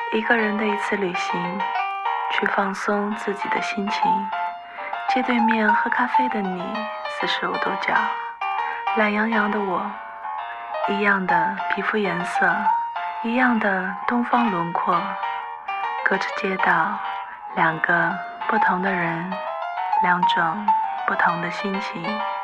一个人的一次旅行，去放松自己的心情。街对面喝咖啡的你，45度角，懒洋洋的我，一样的皮肤颜色，一样的东方轮廓，隔着街道，两个不同的人，两种不同的心情。